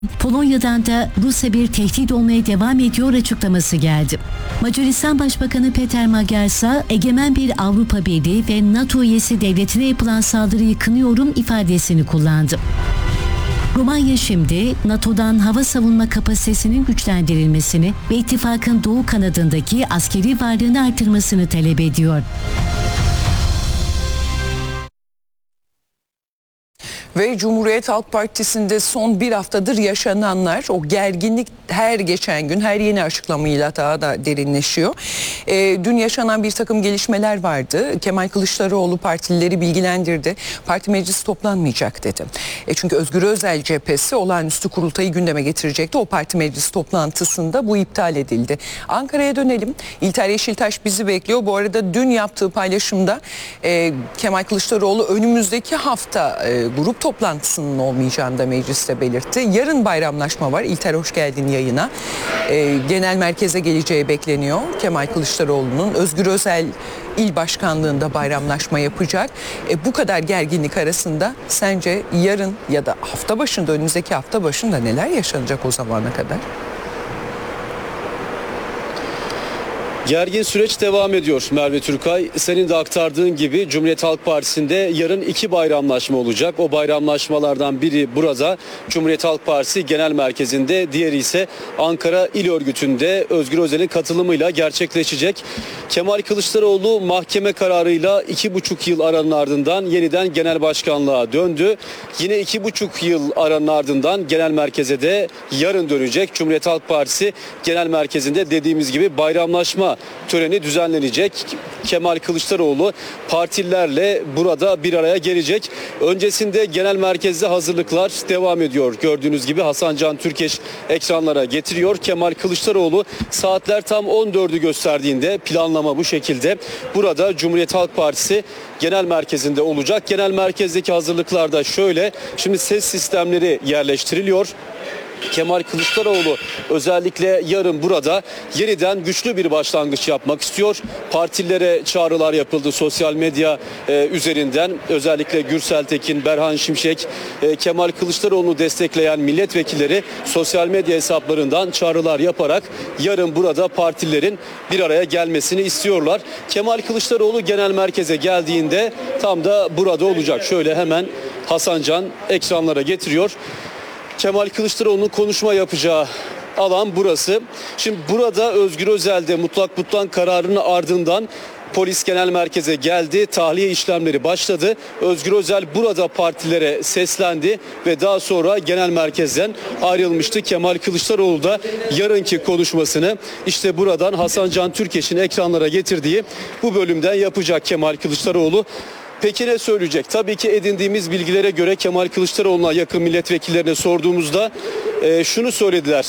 Polonya'dan da Rusya bir tehdit olmaya devam ediyor açıklaması geldi. Macaristan Başbakanı Peter Magyar ise egemen bir Avrupa Birliği ve NATO üyesi devletine yapılan saldırıyı kınıyorum ifadesini kullandı. Romanya şimdi NATO'dan hava savunma kapasitesinin güçlendirilmesini ve ittifakın doğu kanadındaki askeri varlığını artırmasını talep ediyor. Ve Cumhuriyet Halk Partisi'nde son bir haftadır yaşananlar, o gerginlik her geçen gün her yeni açıklamayla daha da derinleşiyor. Dün yaşanan bir takım gelişmeler vardı. Kemal Kılıçdaroğlu partilileri bilgilendirdi. Parti meclisi toplanmayacak dedi. Çünkü Özgür Özel cephesi olağanüstü kurultayı gündeme getirecekti. O parti meclisi toplantısında bu iptal edildi. Ankara'ya dönelim. İlter Yeşiltaş bizi bekliyor. Bu arada dün yaptığı paylaşımda Kemal Kılıçdaroğlu önümüzdeki hafta grup toplantısının olmayacağını da mecliste belirtti. Yarın bayramlaşma var. İlter hoş geldin yayına. Genel merkeze geleceği bekleniyor Kemal Kılıçdaroğlu'nun. Özgür Özel il başkanlığında bayramlaşma yapacak. Bu kadar gerginlik arasında sence yarın ya da hafta başında, önümüzdeki hafta başında neler yaşanacak o zamana kadar? Gergin süreç devam ediyor Merve Türkay. Senin de aktardığın gibi Cumhuriyet Halk Partisi'nde yarın 2 bayramlaşma olacak. O bayramlaşmalardan biri burada Cumhuriyet Halk Partisi Genel Merkezi'nde, diğeri ise Ankara İl Örgütü'nde Özgür Özel'in katılımıyla gerçekleşecek. Kemal Kılıçdaroğlu mahkeme kararıyla 2,5 yıl aranın ardından yeniden genel başkanlığa döndü. Yine 2,5 yıl aranın ardından genel merkeze de yarın dönecek. Cumhuriyet Halk Partisi Genel Merkezi'nde dediğimiz gibi bayramlaşma töreni düzenlenecek. Kemal Kılıçdaroğlu partililerle burada bir araya gelecek. Öncesinde genel merkezde hazırlıklar devam ediyor. Gördüğünüz gibi Hasan Can Türkeş ekranlara getiriyor. Kemal Kılıçdaroğlu saatler tam 14'ü gösterdiğinde planlama bu şekilde. Burada Cumhuriyet Halk Partisi Genel Merkezi'nde olacak. Genel merkezdeki hazırlıklar da şöyle. Şimdi ses sistemleri yerleştiriliyor. Kemal Kılıçdaroğlu özellikle yarın burada yeniden güçlü bir başlangıç yapmak istiyor. Partilere çağrılar yapıldı sosyal medya üzerinden. Özellikle Gürsel Tekin, Berhan Şimşek, Kemal Kılıçdaroğlu'nu destekleyen milletvekilleri sosyal medya hesaplarından çağrılar yaparak yarın burada partilerin bir araya gelmesini istiyorlar. Kemal Kılıçdaroğlu genel merkeze geldiğinde tam da burada olacak. Şöyle hemen Hasan Can ekranlara getiriyor. Kemal Kılıçdaroğlu'nun konuşma yapacağı alan burası. Şimdi burada Özgür Özel de mutlak butlan kararının ardından polis genel merkeze geldi. Tahliye işlemleri başladı. Özgür Özel burada partilere seslendi ve daha sonra genel merkezden ayrılmıştı. Kemal Kılıçdaroğlu da yarınki konuşmasını işte buradan Hasan Can Türkeş'in ekranlara getirdiği bu bölümden yapacak Kemal Kılıçdaroğlu. Peki ne söyleyecek? Tabii ki edindiğimiz bilgilere göre Kemal Kılıçdaroğlu'na yakın milletvekillerine sorduğumuzda şunu söylediler.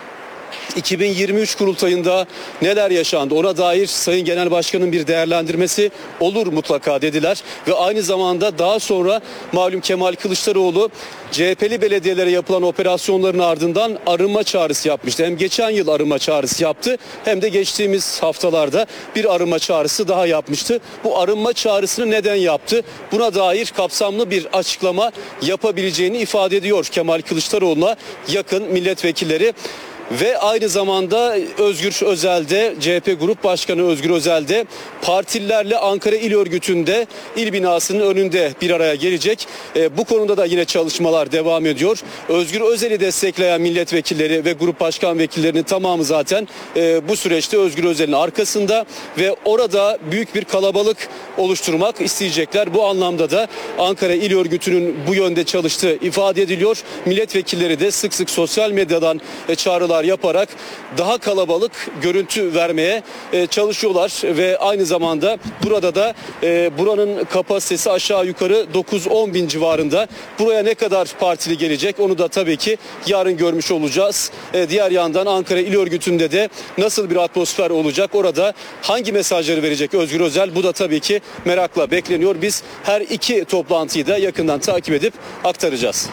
2023 kurultayında neler yaşandı ona dair Sayın Genel Başkan'ın bir değerlendirmesi olur mutlaka dediler. Ve aynı zamanda daha sonra malum Kemal Kılıçdaroğlu CHP'li belediyelere yapılan operasyonların ardından arınma çağrısı yapmıştı. Hem geçen yıl arınma çağrısı yaptı hem de geçtiğimiz haftalarda bir arınma çağrısı daha yapmıştı. Bu arınma çağrısını neden yaptı? Buna dair kapsamlı bir açıklama yapabileceğini ifade ediyor Kemal Kılıçdaroğlu'na yakın milletvekilleri. Ve aynı zamanda Özgür Özel'de, CHP Grup Başkanı Özgür Özel'de partililerle Ankara İl Örgütü'nde il binasının önünde bir araya gelecek. Bu konuda da yine çalışmalar devam ediyor. Özgür Özel'i destekleyen milletvekilleri ve grup başkan vekillerinin tamamı zaten bu süreçte Özgür Özel'in arkasında ve orada büyük bir kalabalık oluşturmak isteyecekler. Bu anlamda da Ankara İl Örgütü'nün bu yönde çalıştığı ifade ediliyor. Milletvekilleri de sık sık sosyal medyadan çağrılar yaparak daha kalabalık görüntü vermeye çalışıyorlar ve aynı zamanda burada da buranın kapasitesi aşağı yukarı 9-10 bin civarında. Buraya ne kadar partili gelecek onu da tabii ki yarın görmüş olacağız. Diğer yandan Ankara İl Örgütü'nde de nasıl bir atmosfer olacak, orada hangi mesajları verecek Özgür Özel, bu da tabii ki merakla bekleniyor. Biz her iki toplantıyı da yakından takip edip aktaracağız.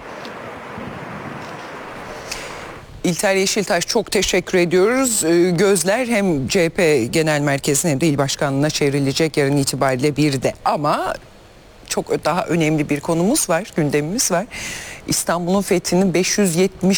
İlter Yeşiltaş çok teşekkür ediyoruz. Gözler hem CHP Genel Merkezi'ne hem de il başkanlığına çevrilecek yarın itibariyle bir de. Ama çok daha önemli bir konumuz var, gündemimiz var. İstanbul'un fethinin 570